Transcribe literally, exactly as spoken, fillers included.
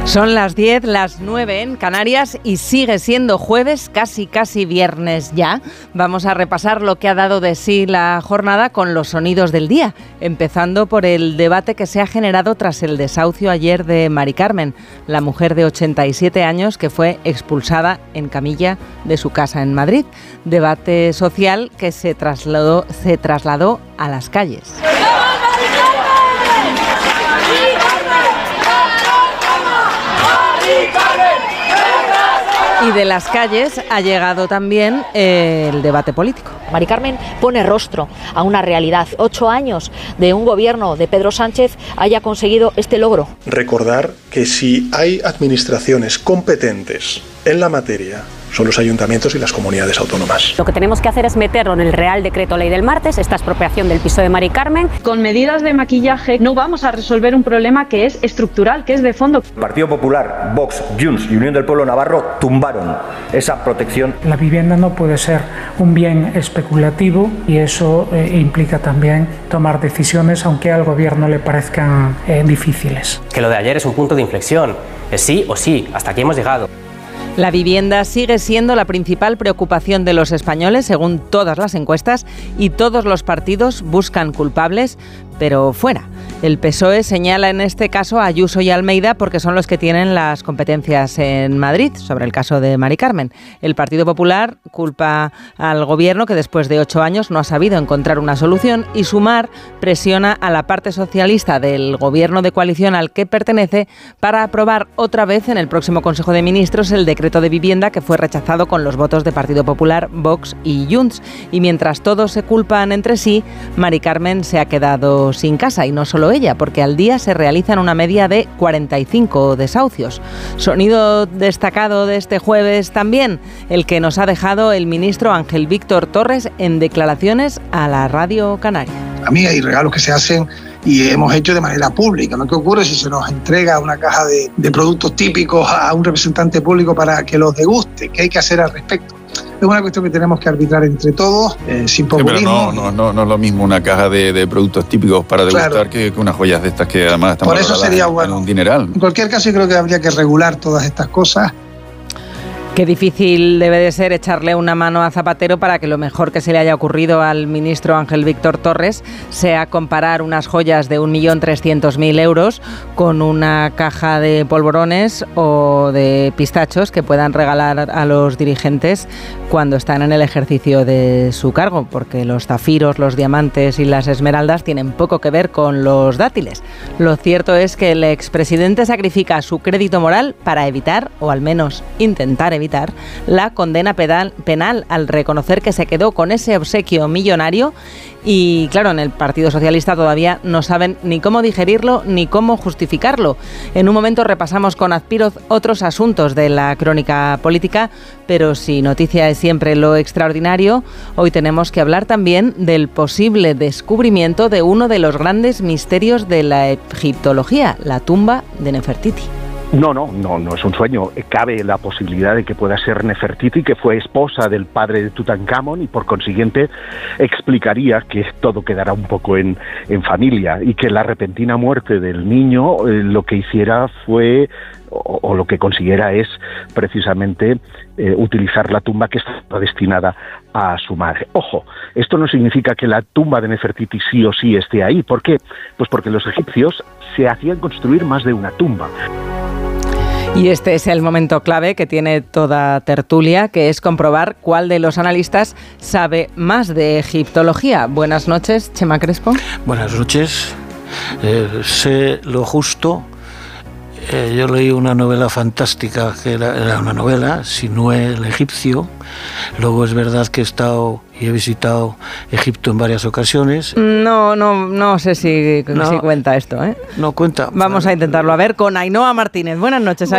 Son las diez, las nueve en Canarias y sigue siendo jueves, casi casi viernes ya. Vamos a repasar lo que ha dado de sí la jornada con los sonidos del día, empezando por el debate que se ha generado tras el desahucio ayer de Mari Carmen, la mujer de ochenta y siete años que fue expulsada en camilla de su casa en Madrid. Debate social que se trasladó, se trasladó a las calles. Y de las calles ha llegado también eh, el debate político. Mari Carmen pone rostro a una realidad. Ocho años de un gobierno de Pedro Sánchez haya conseguido este logro. Recordar que si hay administraciones competentes en la materia, son los ayuntamientos y las comunidades autónomas. Lo que tenemos que hacer es meterlo en el Real Decreto Ley del martes, esta expropiación del piso de Mari Carmen. Con medidas de maquillaje no vamos a resolver un problema que es estructural, que es de fondo. Partido Popular, Vox, Junts y Unión del Pueblo Navarro tumbaron esa protección. La vivienda no puede ser un bien especulativo y eso eh, implica también tomar decisiones aunque al gobierno le parezcan eh, difíciles. Que lo de ayer es un punto de inflexión, es sí o sí, hasta aquí hemos llegado. La vivienda sigue siendo la principal preocupación de los españoles, según todas las encuestas, y todos los partidos buscan culpables, pero fuera. El P S O E señala en este caso a Ayuso y Almeida porque son los que tienen las competencias en Madrid sobre el caso de Mari Carmen. El Partido Popular culpa al gobierno que después de ocho años no ha sabido encontrar una solución y Sumar presiona a la parte socialista del gobierno de coalición al que pertenece para aprobar otra vez en el próximo Consejo de Ministros el decreto de vivienda que fue rechazado con los votos de Partido Popular, Vox y Junts. Y mientras todos se culpan entre sí, Mari Carmen se ha quedado sin casa y no solo ella, porque al día se realizan una media de cuarenta y cinco desahucios. Sonido destacado de este jueves también, el que nos ha dejado el ministro Ángel Víctor Torres en declaraciones a la Radio Canaria. A mí hay regalos que se hacen y hemos hecho de manera pública, ¿no? ¿Qué ocurre si se nos entrega una caja de, de productos típicos a un representante público para que los deguste? ¿Qué hay que hacer al respecto? Es una cuestión que tenemos que arbitrar entre todos, eh, sin populismo. Sí, pero no, no, no, no es lo mismo una caja de, de productos típicos para degustar, claro, que, que unas joyas de estas que además están por eso sería bueno. En un dineral. En cualquier caso, yo creo que habría que regular todas estas cosas. Qué difícil debe de ser echarle una mano a Zapatero para que lo mejor que se le haya ocurrido al ministro Ángel Víctor Torres sea comparar unas joyas de un millón trescientos mil euros con una caja de polvorones o de pistachos que puedan regalar a los dirigentes cuando están en el ejercicio de su cargo, porque los zafiros, los diamantes y las esmeraldas tienen poco que ver con los dátiles. Lo cierto es que el expresidente sacrifica su crédito moral para evitar, o al menos intentar evitar, la condena penal, penal al reconocer que se quedó con ese obsequio millonario y claro, en el Partido Socialista todavía no saben ni cómo digerirlo ni cómo justificarlo. En un momento repasamos con Azpiroz otros asuntos de la crónica política, pero si noticia es siempre lo extraordinario, hoy tenemos que hablar también del posible descubrimiento de uno de los grandes misterios de la egiptología, la tumba de Nefertiti. No, no, no, no es un sueño. Cabe la posibilidad de que pueda ser Nefertiti, que fue esposa del padre de Tutankamón y por consiguiente explicaría que todo quedará un poco en, en familia y que la repentina muerte del niño eh, lo que hiciera fue, o, o lo que consiguiera es precisamente eh, utilizar la tumba que estaba destinada a su madre. Ojo, esto no significa que la tumba de Nefertiti sí o sí esté ahí. ¿Por qué? Pues porque los egipcios se hacían construir más de una tumba. Y este es el momento clave que tiene toda tertulia, que es comprobar cuál de los analistas sabe más de egiptología. Buenas noches, Chema Crespo. Buenas noches. Eh, sé lo justo. Eh, yo leí una novela fantástica, que era, era una novela, Sinué el egipcio. Luego es verdad que he estado y he visitado Egipto en varias ocasiones. No, no, no sé si, no, si cuenta esto, ¿eh? No cuenta. Vamos a intentarlo a ver con Ainhoa Martínez. Buenas noches, Ainhoa.